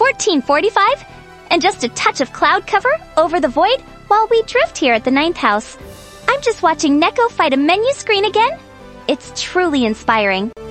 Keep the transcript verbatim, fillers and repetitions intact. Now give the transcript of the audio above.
fourteen forty-five, and just a touch of cloud cover over the void while we drift here at the ninth house. I'm just watching Neko fight a menu screen again. It's truly inspiring.